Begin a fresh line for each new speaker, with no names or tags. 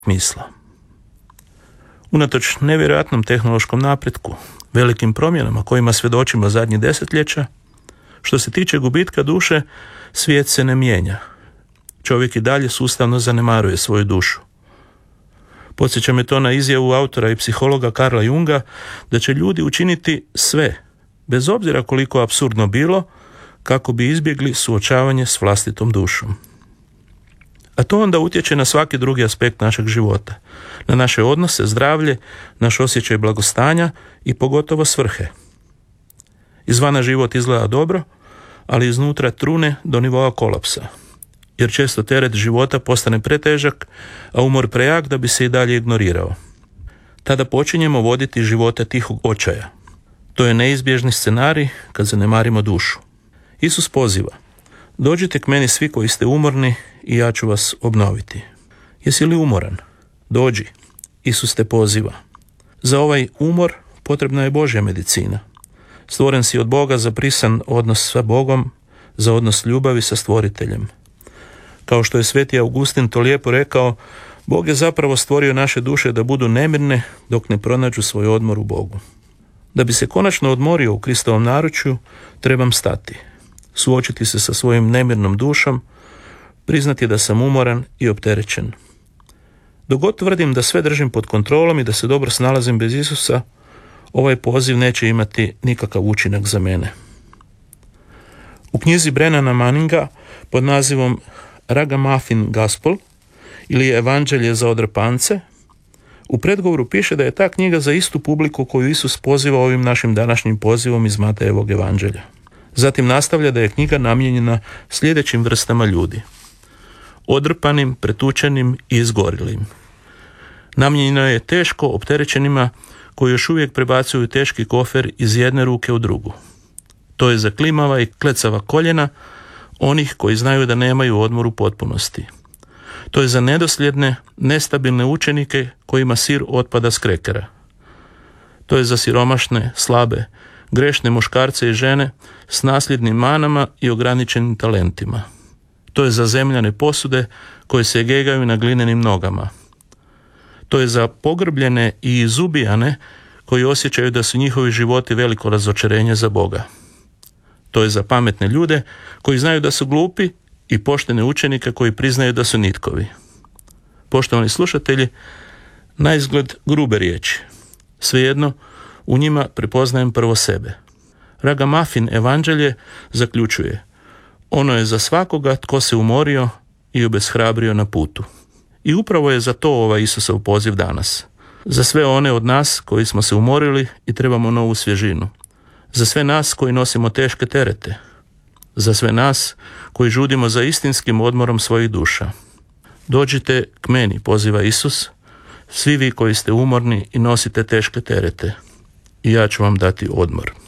smisla. Unatoč nevjerojatnom tehnološkom napretku, velikim promjenama kojima svjedočimo zadnjih desetljeća, što se tiče gubitka duše, svijet se ne mijenja. Čovjek i dalje sustavno zanemaruje svoju dušu. Podsjeća me to na izjavu autora i psihologa Karla Junga da će ljudi učiniti sve, bez obzira koliko apsurdno bilo, kako bi izbjegli suočavanje s vlastitom dušom. A to onda utječe na svaki drugi aspekt našeg života, na naše odnose, zdravlje, naš osjećaj blagostanja i pogotovo svrhe. Izvana život izgleda dobro, ali iznutra trune do nivoa kolapsa, jer često teret života postane pretežak, a umor prejak da bi se i dalje ignorirao. Tada počinjemo voditi živote tihog očaja. To je neizbježni scenarij kad zanemarimo dušu. Isus poziva: dođite k meni svi koji ste umorni i ja ću vas obnoviti. Jesi li umoran? Dođi. Isus te poziva. Za ovaj umor potrebna je Božja medicina. Stvoren si od Boga za prisan odnos sa Bogom, za odnos ljubavi sa stvoriteljem. Kao što je sveti Augustin to lijepo rekao, Bog je zapravo stvorio naše duše da budu nemirne dok ne pronađu svoj odmor u Bogu. Da bi se konačno odmorio u Kristovom naručju, trebam stati, suočiti se sa svojim nemirnom dušom, priznati da sam umoran i opterećen. Dok god tvrdim da sve držim pod kontrolom i da se dobro snalazim bez Isusa, ovaj poziv neće imati nikakav učinak za mene. U knjizi Brennana Manninga pod nazivom Ragamuffin Gospel ili Evanđelje za odrpance, u predgovoru piše da je ta knjiga za istu publiku koju Isus poziva ovim našim današnjim pozivom iz Matejevog evanđelja. Zatim nastavlja da je knjiga namijenjena sljedećim vrstama ljudi: odrpanim, pretučenim i izgorilim. Namijenjeno je teško opterećenima koji još uvijek prebacuju teški kofer iz jedne ruke u drugu. To je za klimava i klecava koljena onih koji znaju da nemaju odmor u potpunosti. To je za nedosljedne, nestabilne učenike kojima sir otpada s krekera. To je za siromašne, slabe, grešne muškarce i žene s nasljednim manama i ograničenim talentima. To je za zemljane posude koje se gegaju na glinenim nogama. To je za pogrbljene i izubijane koji osjećaju da su njihovi životi veliko razočarenje za Boga. To je za pametne ljude koji znaju da su glupi i poštene učenike koji priznaju da su nitkovi. Poštovani slušatelji, naizgled grube riječi. Svejedno, u njima prepoznajem prvo sebe. Ragamuffin evanđelje zaključuje: ono je za svakoga tko se umorio i obeshrabrio na putu. I upravo je za to ovaj Isusov poziv danas. Za sve one od nas koji smo se umorili i trebamo novu svježinu. Za sve nas koji nosimo teške terete. Za sve nas koji žudimo za istinskim odmorom svojih duša. Dođite k meni, poziva Isus, svi vi koji ste umorni i nosite teške terete, i ja ću vam dati odmor.